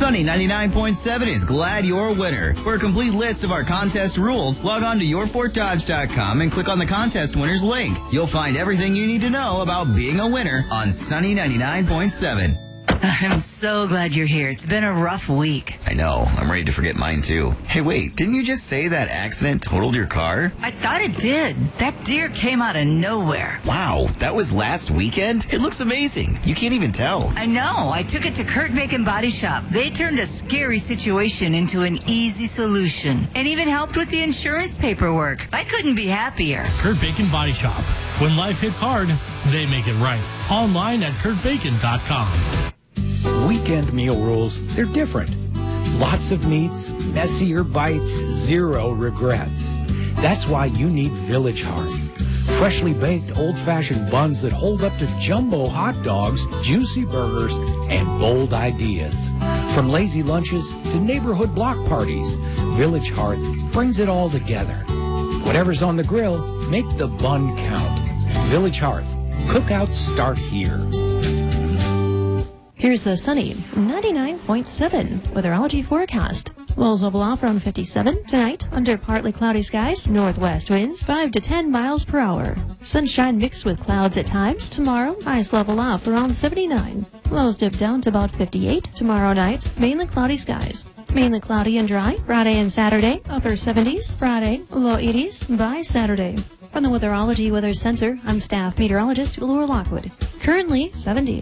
Sunny 99.7 is glad you're a winner. For a complete list of our contest rules, log on to yourfortdodge.com and click on the contest winners link. You'll find everything you need to know about being a winner on Sunny 99.7. I'm so glad you're here. It's been a rough week. I know. I'm ready to forget mine, too. Hey, wait. Didn't you just say that accident totaled your car? I thought it did. That deer came out of nowhere. Wow. That was last weekend? It looks amazing. You can't even tell. I know. I took it to Kurt Bacon Body Shop. They turned a scary situation into an easy solution and even helped with the insurance paperwork. I couldn't be happier. Kurt Bacon Body Shop. When life hits hard, they make it right. Online at kurtbacon.com. Weekend meal rules, they're different. Lots of meats, messier bites, zero regrets. That's why you need Village Hearth. Freshly baked old-fashioned buns that hold up to jumbo hot dogs, juicy burgers, and bold ideas. From lazy lunches to neighborhood block parties, Village Hearth brings it all together. Whatever's on the grill, make the bun count. Village Hearth. Cookouts start here. Here's the sunny 99.7 weatherology forecast. Lows level off around 57 tonight under partly cloudy skies, northwest winds 5 to 10 miles per hour. Sunshine mixed with clouds at times. Tomorrow, highs level off around 79. Lows dip down to about 58 tomorrow night. Mainly cloudy skies. Mainly cloudy and dry Friday and Saturday. Upper 70s Friday, low 80s by Saturday. From the Weatherology Weather Center, I'm staff meteorologist Laura Lockwood. Currently 70.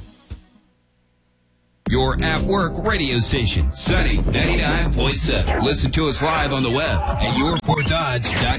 Your at-work radio station, Sunny 99.7. Listen to us live on the web at yourfortdodge.com.